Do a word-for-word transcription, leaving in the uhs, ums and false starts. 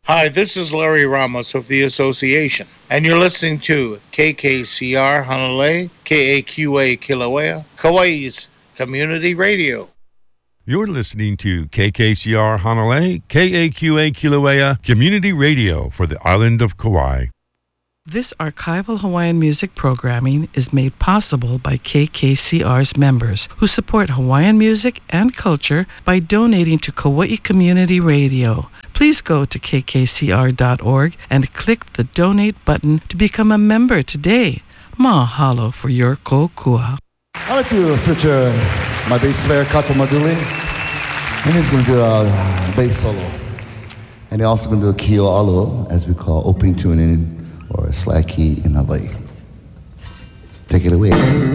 Hi, this is Larry Ramos of the Association, and you're listening to K K C R Honolulu, K A Q A Kilauea, Kauai's community radio. You're listening to K K C R Honolulu, K A Q A Kilauea, community radio for the island of Kauai. This archival Hawaiian music programming is made possible by K K C R's members who support Hawaiian music and culture by donating to Kauai Community Radio. Please go to k k c r dot org and click the donate button to become a member today. Mahalo for your kokua. I'd like to feature my bass player, Kato Maduli, and he's going to do a bass solo. And he's also going to do a kio alo, as we call opening tuning or slack key in Hawaii. Take it away.